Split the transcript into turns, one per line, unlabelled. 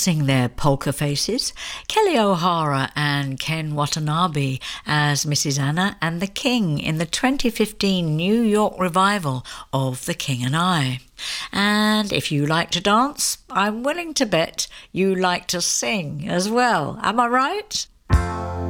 dancing their polka faces, Kelly O'Hara and Ken Watanabe as Mrs. Anna and the King in the 2015 New York revival of The King and I. And if you like to dance, I'm willing to bet you like to sing as well. Am I right?